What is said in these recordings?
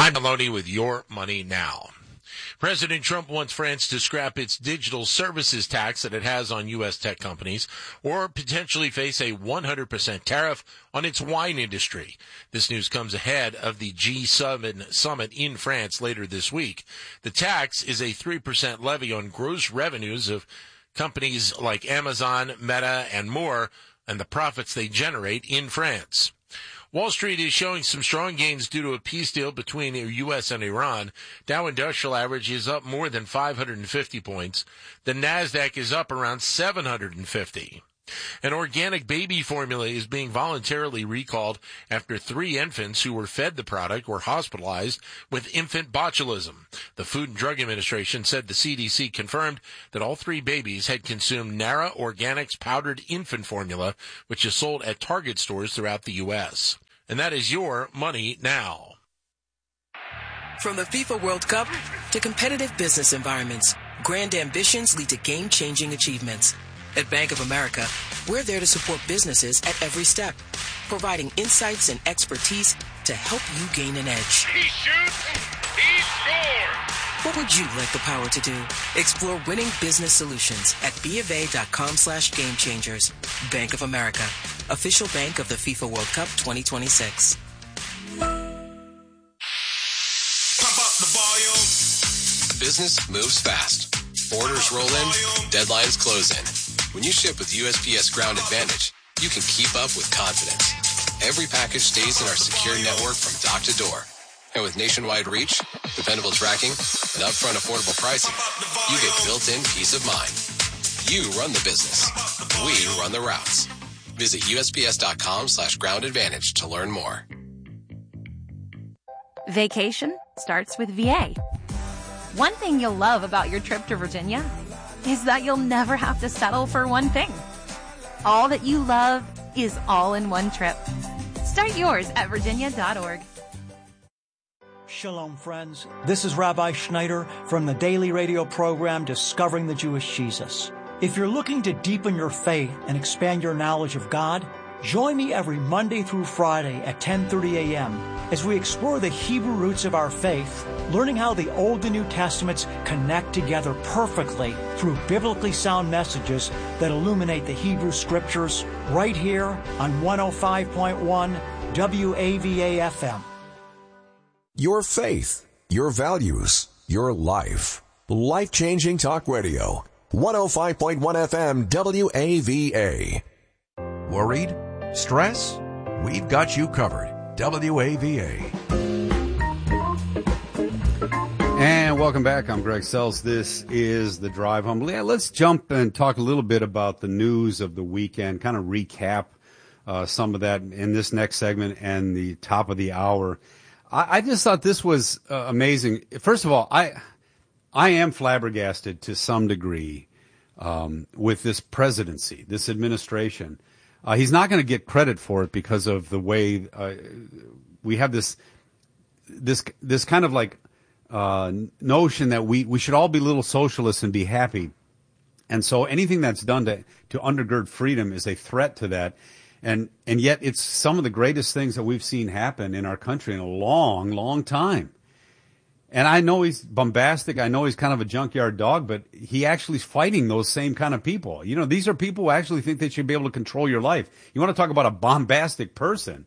I'm Maloney with Your Money Now. President Trump wants France to scrap its digital services tax that it has on U.S. tech companies or potentially face a 100% tariff on its wine industry. This news comes ahead of the G7 summit in France later this week. The tax is a 3% levy on gross revenues of companies like Amazon, Meta, and more, and the profits they generate in France. Wall Street is showing some strong gains due to a peace deal between the U.S. and Iran. Dow Industrial Average is up more than 550 points. The NASDAQ is up around 750. An organic baby formula is being voluntarily recalled after 3 infants who were fed the product were hospitalized with infant botulism. The Food and Drug Administration said the CDC confirmed that all 3 babies had consumed Nara Organics powdered infant formula, which is sold at Target stores throughout the U.S. And that is Your Money Now. From the FIFA World Cup to competitive business environments, grand ambitions lead to game-changing achievements. At Bank of America, we're there to support businesses at every step, providing insights and expertise to help you gain an edge. He shoots, he scores! What would you like the power to do? Explore winning business solutions at BofA.com/gamechangers. Bank of America, official bank of the FIFA World Cup 2026. Pop up the volume. Business moves fast. Orders roll in, deadlines close in. When you ship with USPS Ground Advantage, you can keep up with confidence. Every package stays in our secure network from dock to door. And with nationwide reach, dependable tracking, and upfront affordable pricing, you get built-in peace of mind. You run the business. We run the routes. Visit USPS.com/Ground Advantage to learn more. Vacation starts with VA. One thing you'll love about your trip to Virginia is that you'll never have to settle for one thing. All that you love is all in one trip. Start yours at virginia.org. Shalom, friends. This is Rabbi Schneider from the daily radio program Discovering the Jewish Jesus. If you're looking to deepen your faith and expand your knowledge of God, join me every Monday through Friday at 10:30 a.m. as we explore the Hebrew roots of our faith, learning how the Old and New Testaments connect together perfectly through biblically sound messages that illuminate the Hebrew Scriptures right here on 105.1 WAVA-FM. Your faith, your values, your life. Life-changing talk radio. 105.1 FM WAVA. Worried? Stress? We've got you covered. WAVA. And welcome back. I'm Greg Sells. This is The Drive Home. Yeah, let's jump and talk a little bit about the news of the weekend, kind of recap some of that in this next segment and the top of the hour. I just thought this was amazing. First of all, I am flabbergasted to some degree with this presidency, this administration. He's not going to get credit for it because of the way we have this kind of like notion that we should all be little socialists and be happy. And so anything that's done to undergird freedom is a threat to that. And yet it's some of the greatest things that we've seen happen in our country in a long, long time. And I know he's bombastic. I know he's kind of a junkyard dog, but he actually is fighting those same kind of people. You know, these are people who actually think they should be able to control your life. You want to talk about a bombastic person.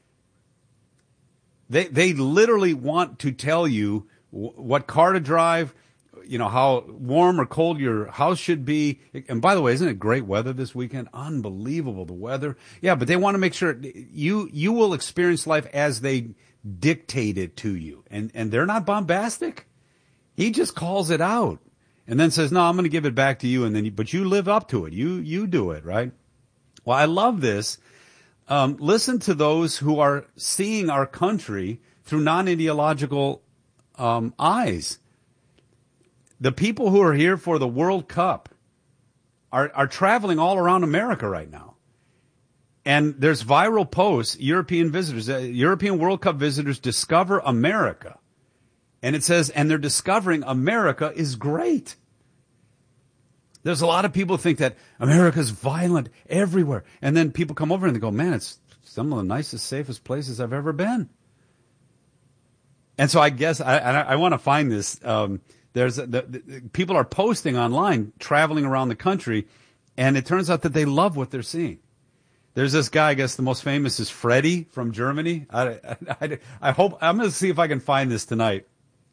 They literally want to tell you what car to drive, you know, how warm or cold your house should be. And by the way, isn't it great weather this weekend? Unbelievable, the weather. Yeah, but they want to make sure you will experience life as they dictate it to you. And they're not bombastic. He just calls it out and then says, no, I'm going to give it back to you. And then, but you live up to it. You do it, right? Well, I love this. Listen to those who are seeing our country through non-ideological eyes. The people who are here for the World Cup are traveling all around America right now. And there's viral posts, European visitors, European World Cup visitors discover America. And it says, and they're discovering America is great. There's a lot of people who think that America's violent everywhere. And then people come over and they go, man, it's some of the nicest, safest places I've ever been. And so I guess I want to find this. There's people are posting online, traveling around the country, and it turns out that they love what they're seeing. There's this guy, I guess the most famous is Freddie from Germany. I hope, I'm going to see if I can find this tonight.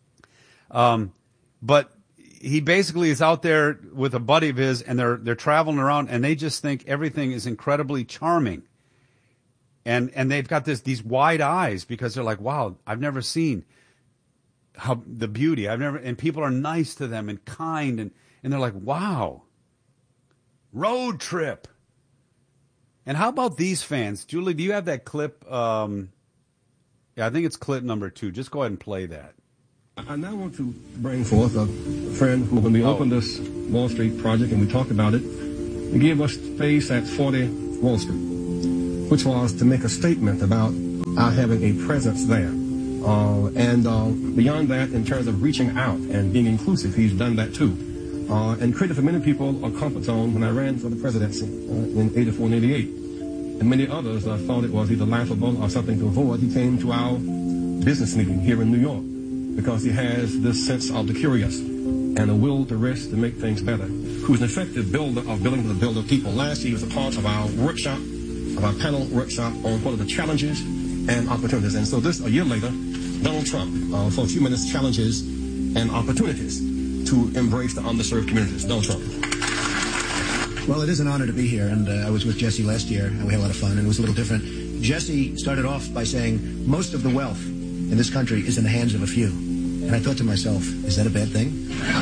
But he basically is out there with a buddy of his, and they're traveling around, and they just think everything is incredibly charming. And they've got these wide eyes because they're like, wow, I've never seen how the beauty. And people are nice to them and kind, and they're like, wow, road trip. And how about these fans? Julie, do you have that clip? Yeah, I think it's clip number 2. Just go ahead and play that. I now want to bring forth a friend who, when we opened this Wall Street project and we talked about it, he gave us space at 40 Wall Street, which was to make a statement about our having a presence there. And beyond that, in terms of reaching out and being inclusive, he's done that too. And created for many people a comfort zone when I ran for the presidency in 84 and 88. And many others thought it was either laughable or something to avoid. He came to our business meeting here in New York because he has this sense of the curious and a will to risk to make things better. Who's an effective builder of building the builder people. Last year he was a part of our workshop, of our panel workshop on what are the challenges and opportunities. And so this, a year later, Donald Trump, for a few minutes, challenges and opportunities to embrace the underserved communities. Donald Trump. Well, it is an honor to be here, and I was with Jesse last year, and we had a lot of fun, and it was a little different. Jesse started off by saying, most of the wealth in this country is in the hands of a few. And I thought to myself, is that a bad thing?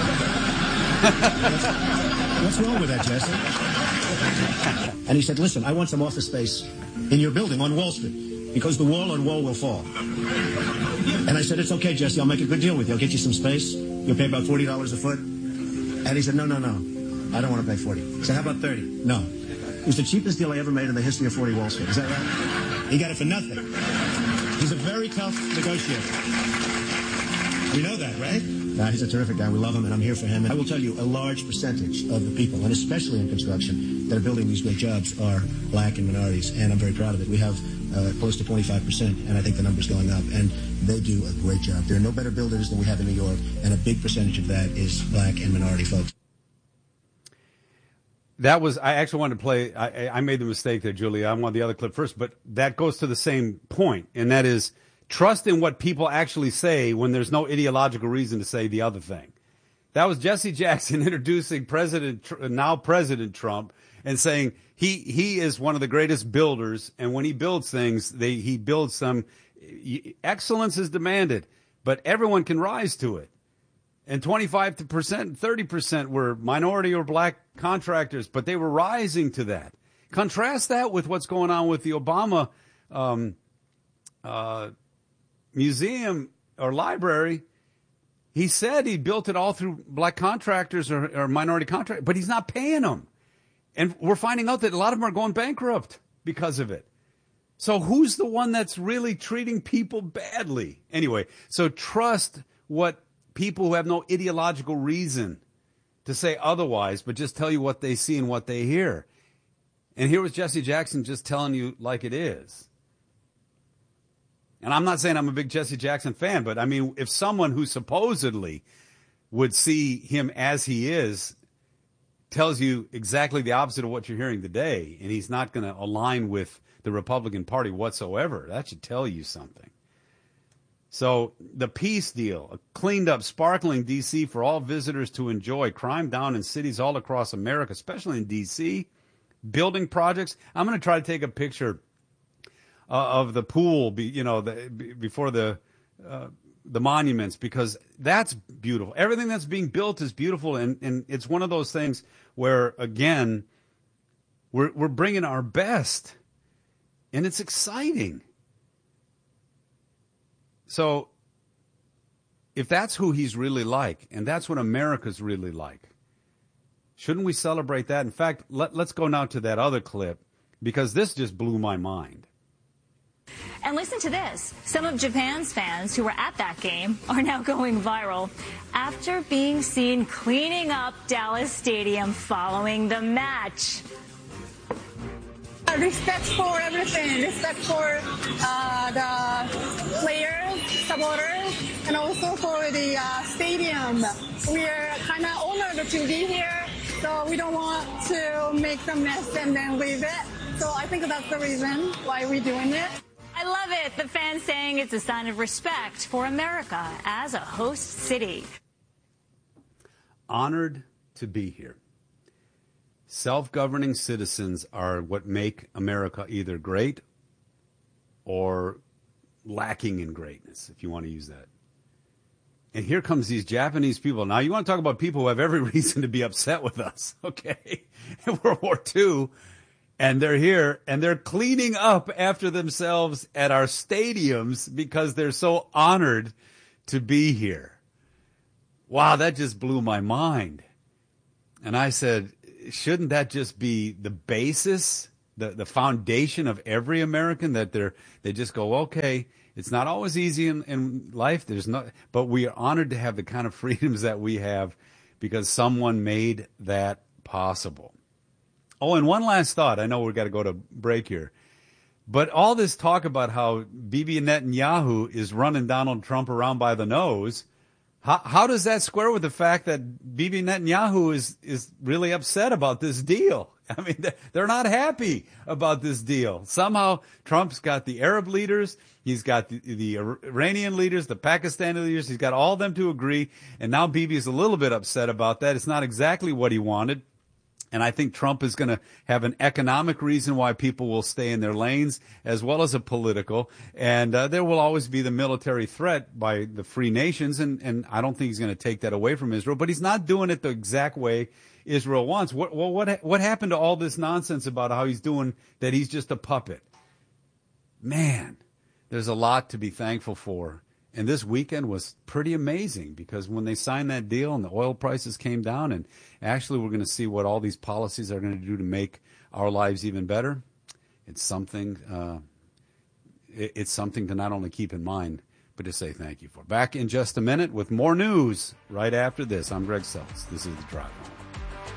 What's wrong with that, Jesse? And he said, listen, I want some office space in your building on Wall Street, because the wall on wall will fall. And I said, it's okay, Jesse, I'll make a good deal with you. I'll get you some space. You'll pay about $40 a foot. And he said, no. I don't want to pay 40. I said, how about 30? No. It was the cheapest deal I ever made in the history of 40 Wall Street. Is that right? He got it for nothing. He's a very tough negotiator. We know that, right? He's a terrific guy. We love him, and I'm here for him. And I will tell you, a large percentage of the people, and especially in construction, that are building these great jobs are black and minorities, and I'm very proud of it. We have close to 25%, and I think the number's going up, and they do a great job. There are no better builders than we have in New York, and a big percentage of that is black and minority folks. That was, I actually wanted to play, I made the mistake there, Julie. I want the other clip first, but that goes to the same point, and that is trust in what people actually say when there's no ideological reason to say the other thing. That was Jesse Jackson introducing now President Trump and saying he is one of the greatest builders, and when he builds things, he builds them. Excellence is demanded, but everyone can rise to it. And 25%, 30% were minority or black contractors, but they were rising to that. Contrast that with what's going on with the Obama museum or library. He said he built it all through black contractors or minority contractors, but he's not paying them. And we're finding out that a lot of them are going bankrupt because of it. So who's the one that's really treating people badly? Anyway, so trust what people who have no ideological reason to say otherwise, but just tell you what they see and what they hear. And here was Jesse Jackson just telling you like it is. And I'm not saying I'm a big Jesse Jackson fan, but I mean, if someone who supposedly would see him as he is tells you exactly the opposite of what you're hearing today, and he's not going to align with the Republican Party whatsoever, that should tell you something. So the peace deal, a cleaned up, sparkling D.C. for all visitors to enjoy. Crime down in cities all across America, especially in D.C. Building projects. I'm going to try to take a picture of the pool, before the monuments, because that's beautiful. Everything that's being built is beautiful, and it's one of those things where, again, we're bringing our best, and it's exciting. So if that's who he's really like, and that's what America's really like, shouldn't we celebrate that? In fact, let's go now to that other clip, because this just blew my mind. And listen to this. Some of Japan's fans who were at that game are now going viral after being seen cleaning up Dallas Stadium following the match. Respect for everything. Respect for the players, supporters, and also for the stadium. We're kind of honored to be here, so we don't want to make the mess and then leave it. So I think that's the reason why we're doing it. I love it. The fans saying it's a sign of respect for America as a host city. Honored to be here. Self-governing citizens are what make America either great or lacking in greatness, if you want to use that. And here comes these Japanese people. Now, you want to talk about people who have every reason to be upset with us, okay? In World War II, and they're here, and they're cleaning up after themselves at our stadiums because they're so honored to be here. Wow, that just blew my mind. And I said, shouldn't that just be the basis, the foundation of every American, that they just go, okay, it's not always easy in life. But we are honored to have the kind of freedoms that we have because someone made that possible. Oh, and one last thought. I know we've got to go to break here. But all this talk about how Bibi Netanyahu is running Donald Trump around by the nose, how does that square with the fact that Bibi Netanyahu is really upset about this deal? I mean, they're not happy about this deal. Somehow Trump's got the Arab leaders, he's got the Iranian leaders, the Pakistani leaders, he's got all of them to agree, and now Bibi's a little bit upset about that. It's not exactly what he wanted. And I think Trump is going to have an economic reason why people will stay in their lanes, as well as a political. And there will always be the military threat by the free nations, and I don't think he's going to take that away from Israel. But he's not doing it the exact way Israel wants. What happened to all this nonsense about how he's doing that he's just a puppet? Man, there's a lot to be thankful for. And this weekend was pretty amazing because when they signed that deal and the oil prices came down, and actually we're going to see what all these policies are going to do to make our lives even better. It's something. It's something to not only keep in mind, but to say thank you for. Back in just a minute with more news right after this. I'm Greg Seltz. This is The Drive Home.